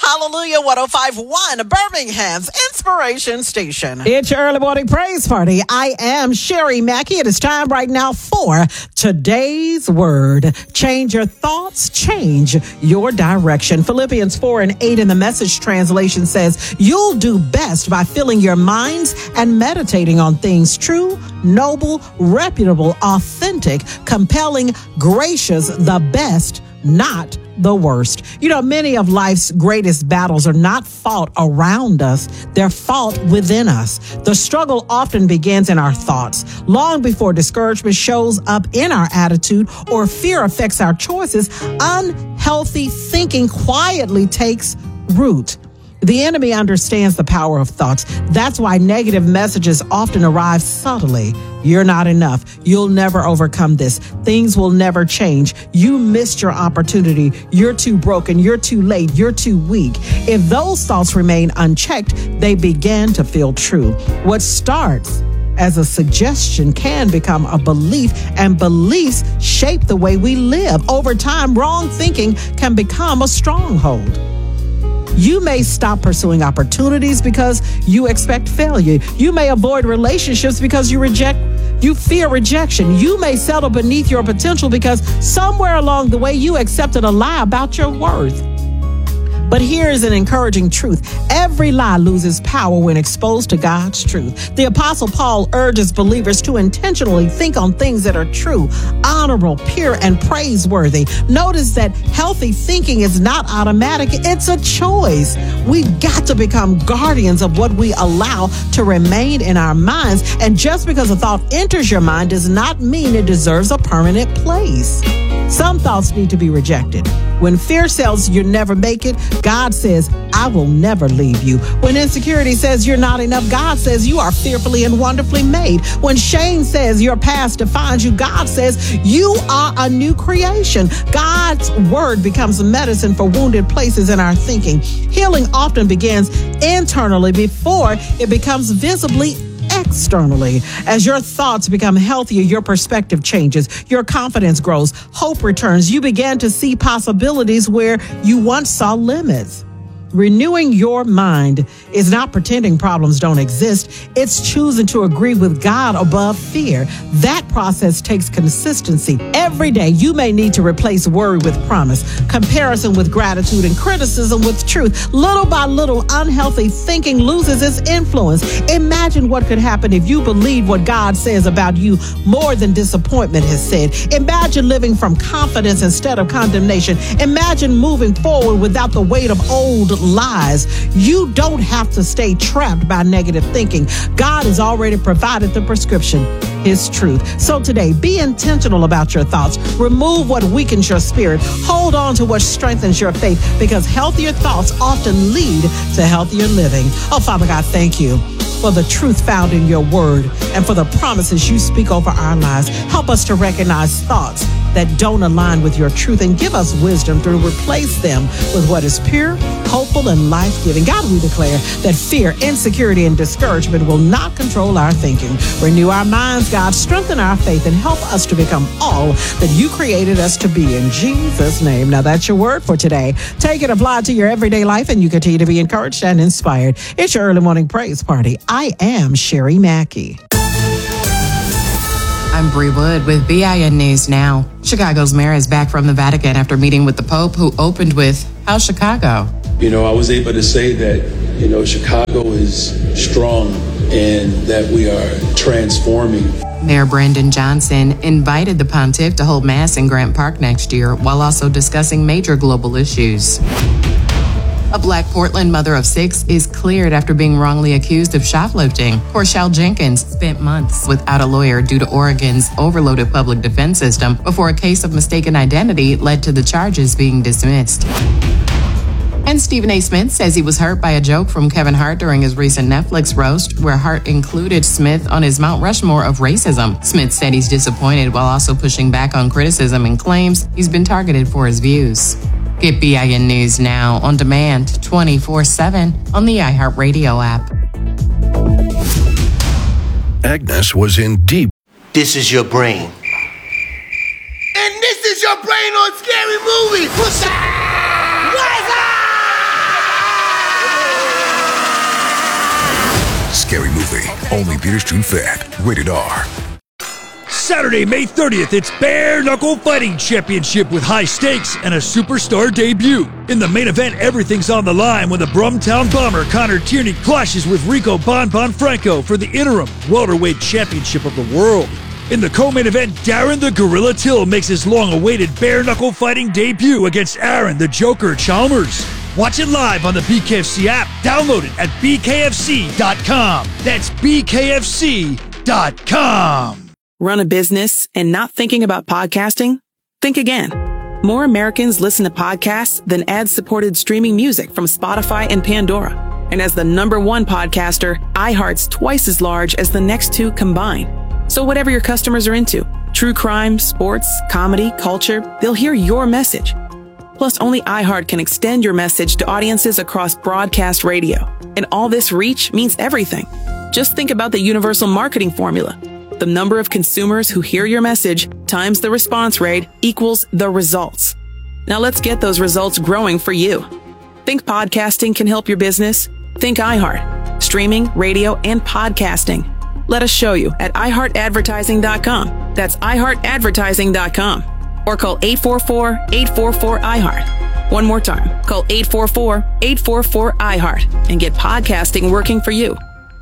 Hallelujah 105.1, Birmingham's Inspiration Station. It's your early morning praise party. I am Sherry Mackey. It is time right now for today's word. Change your thoughts, change your direction. Philippians 4:8 in the Message translation says, you'll do best by filling your minds and meditating on things true, noble, reputable, authentic, compelling, gracious, the best, not the worst. You know, many of life's greatest battles are not fought around us. They're fought within us. The struggle often begins in our thoughts. Long before discouragement shows up in our attitude or fear affects our choices, unhealthy thinking quietly takes root. The enemy understands the power of thoughts. That's why negative messages often arrive subtly. You're not enough. You'll never overcome this. Things will never change. You missed your opportunity. You're too broken. You're too late. You're too weak. If those thoughts remain unchecked, they begin to feel true. What starts as a suggestion can become a belief, and beliefs shape the way we live. Over time, wrong thinking can become a stronghold. You may stop pursuing opportunities because you expect failure. You may avoid relationships because you fear rejection. You may settle beneath your potential because somewhere along the way you accepted a lie about your worth. But here's an encouraging truth. Every lie loses power when exposed to God's truth. The Apostle Paul urges believers to intentionally think on things that are true, honorable, pure, and praiseworthy. Notice that healthy thinking is not automatic. It's a choice. We've got to become guardians of what we allow to remain in our minds. And just because a thought enters your mind does not mean it deserves a permanent place. Some thoughts need to be rejected. When fear says you'll never make it, God says, I will never leave you. When insecurity says you're not enough, God says you are fearfully and wonderfully made. When shame says your past defines you, God says you are a new creation. God's word becomes medicine for wounded places in our thinking. Healing often begins internally before it becomes visibly externally. As your thoughts become healthier, your perspective changes, your confidence grows, hope returns. You begin to see possibilities where you once saw limits. Renewing your mind is not pretending problems don't exist. It's choosing to agree with God above fear. That process takes consistency. Every day, you may need to replace worry with promise, comparison with gratitude, and criticism with truth. Little by little, unhealthy thinking loses its influence. Imagine what could happen if you believed what God says about you more than disappointment has said. Imagine living from confidence instead of condemnation. Imagine moving forward without the weight of old lies. You don't have to stay trapped by negative thinking. God has already provided the prescription, His truth. So today, be intentional about your thoughts. Remove what weakens your spirit. Hold on to what strengthens your faith, because healthier thoughts often lead to healthier living. Oh, Father God, thank you for the truth found in your word and for the promises you speak over our lives. Help us to recognize thoughts that don't align with your truth, and give us wisdom to replace them with what is pure, hopeful, and life-giving. God, we declare that fear, insecurity, and discouragement will not control our thinking. Renew our minds, God, strengthen our faith, and help us to become all that you created us to be, in Jesus' name. Now, that's your word for today. Take it, apply it to your everyday life, and you continue to be encouraged and inspired. It's your early morning praise party. I am Sherry Mackey. I'm Bree Wood with BIN News Now. Chicago's mayor is back from the Vatican after meeting with the Pope, who opened with, how's Chicago? You know, I was able to say that, Chicago is strong and that we are transforming. Mayor Brandon Johnson invited the pontiff to hold Mass in Grant Park next year, while also discussing major global issues. A Black Portland mother of 6 is cleared after being wrongly accused of shoplifting. Porchelle Jenkins spent months without a lawyer due to Oregon's overloaded public defense system before a case of mistaken identity led to the charges being dismissed. And Stephen A. Smith says he was hurt by a joke from Kevin Hart during his recent Netflix roast, where Hart included Smith on his Mount Rushmore of racism. Smith said he's disappointed, while also pushing back on criticism and claims he's been targeted for his views. Get BIN News Now on demand 24/7 on the iHeartRadio app. Agnes was in deep. This is your brain. And this is your brain on Scary Movie. What's up? Only Peters Toon Fan. Rated R. Saturday, May 30th, it's Bare Knuckle Fighting Championship with high stakes and a superstar debut. In the main event, everything's on the line when the Brumtown Bomber Connor Tierney clashes with Rico Bon Franco for the interim welterweight championship of the world. In the co-main event, Darren the Gorilla Till makes his long-awaited Bare Knuckle Fighting debut against Aaron the Joker Chalmers. Watch it live on the BKFC app. Download it at bkfc.com. That's bkfc.com. Run a business and not thinking about podcasting? Think again. More Americans listen to podcasts than ad-supported streaming music from Spotify and Pandora. And as the #1 podcaster, iHeart's twice as large as the next two combined. So whatever your customers are into, true crime, sports, comedy, culture, they'll hear your message. Plus, only iHeart can extend your message to audiences across broadcast radio. And all this reach means everything. Just think about the universal marketing formula. The number of consumers who hear your message times the response rate equals the results. Now let's get those results growing for you. Think podcasting can help your business? Think iHeart. Streaming, radio, and podcasting. Let us show you at iHeartAdvertising.com. That's iHeartAdvertising.com. Or call 844-844-iHeart. One more time. Call 844-844-iHeart and get podcasting working for you.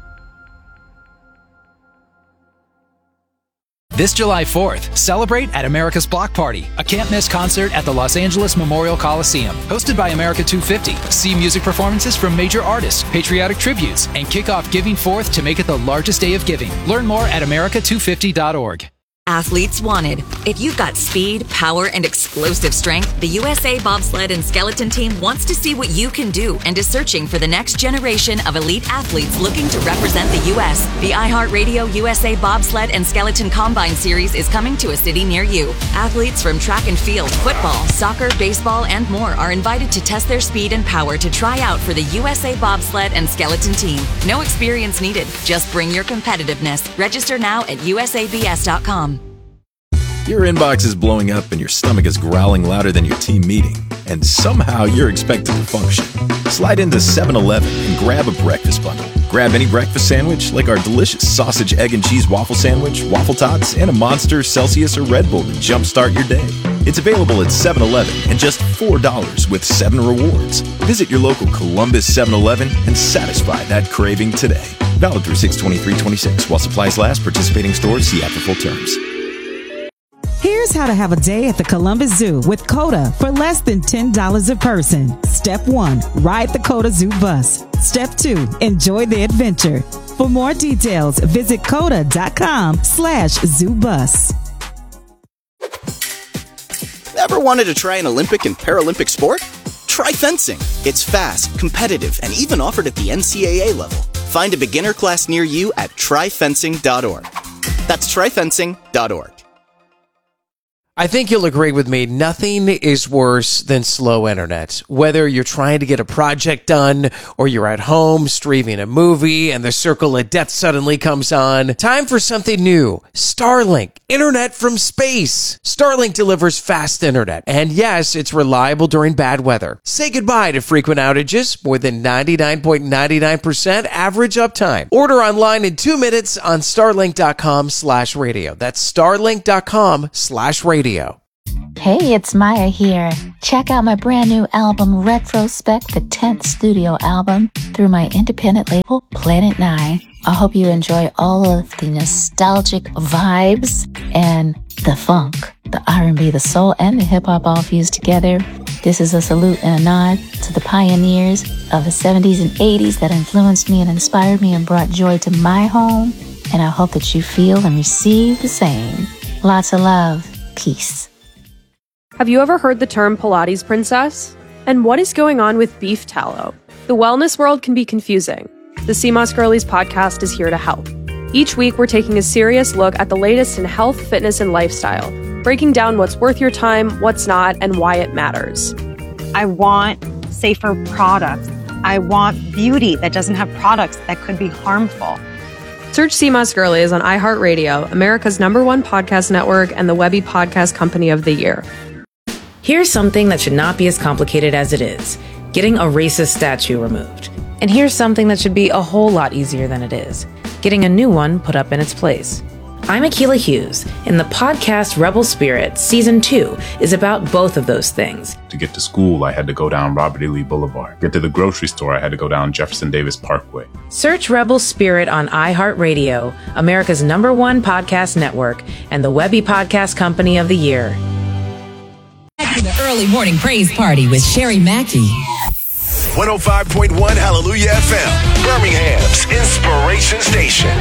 This July 4th, celebrate at America's Block Party, a can't-miss concert at the Los Angeles Memorial Coliseum. Hosted by America 250, see music performances from major artists, patriotic tributes, and kick off Giving 4th to make it the largest day of giving. Learn more at america250.org. Athletes wanted. If you've got speed, power, and explosive strength, the USA Bobsled and Skeleton Team wants to see what you can do and is searching for the next generation of elite athletes looking to represent the U.S. The iHeartRadio USA Bobsled and Skeleton Combine Series is coming to a city near you. Athletes from track and field, football, soccer, baseball, and more are invited to test their speed and power to try out for the USA Bobsled and Skeleton Team. No experience needed. Just bring your competitiveness. Register now at usabs.com. Your inbox is blowing up and your stomach is growling louder than your team meeting, and somehow you're expected to function. Slide into 7-Eleven and grab a breakfast bundle. Grab any breakfast sandwich like our delicious sausage, egg, and cheese waffle sandwich, waffle tots, and a Monster, Celsius, or Red Bull to jumpstart your day. It's available at 7-Eleven and just $4 with 7 rewards. Visit your local Columbus 7-Eleven and satisfy that craving today. Valid through 6/23/26 while supplies last. Participating stores, see app for full terms. Here's how to have a day at the Columbus Zoo with COTA for less than $10 a person. Step 1, ride the COTA Zoo bus. Step 2, enjoy the adventure. For more details, visit COTA.com/ZooBus. Ever wanted to try an Olympic and Paralympic sport? Try fencing. It's fast, competitive, and even offered at the NCAA level. Find a beginner class near you at tryfencing.org. That's tryfencing.org. I think you'll agree with me, nothing is worse than slow internet. Whether you're trying to get a project done or you're at home streaming a movie and the circle of death suddenly comes on, time for something new. Starlink, internet from space. Starlink delivers fast internet, and yes, it's reliable during bad weather. Say goodbye to frequent outages, more than 99.99% average uptime. Order online in 2 minutes on starlink.com/radio. That's starlink.com/radio. Hey, it's Maya here. Check out my brand new album, Retrospect, the 10th studio album, through my independent label, Planet 9. I hope you enjoy all of the nostalgic vibes and the funk, the R&B, the soul, and the hip-hop all fused together. This is a salute and a nod to the pioneers of the 70s and 80s that influenced me and inspired me and brought joy to my home. And I hope that you feel and receive the same. Lots of love. Peace. Have you ever heard the term Pilates princess? And what is going on with beef tallow? The wellness world can be confusing. The CMOS Girlies podcast is here to help. Each week, we're taking a serious look at the latest in health, fitness, and lifestyle, breaking down what's worth your time, what's not, and why it matters. I want safer products. I want beauty that doesn't have products that could be harmful. Search CMOS Girlies on iHeartRadio, America's #1 podcast network, and the Webby Podcast Company of the Year. Here's something that should not be as complicated as it is: getting a racist statue removed. And here's something that should be a whole lot easier than it is: getting a new one put up in its place. I'm Akilah Hughes, and the podcast Rebel Spirit Season 2 is about both of those things. To get to school, I had to go down Robert E. Lee Boulevard. Get to the grocery store, I had to go down Jefferson Davis Parkway. Search Rebel Spirit on iHeartRadio, America's #1 podcast network, and the Webby Podcast Company of the Year. Back to the early morning praise party with Sherry Mackey. 105.1 Hallelujah FM, Birmingham's Inspiration Station.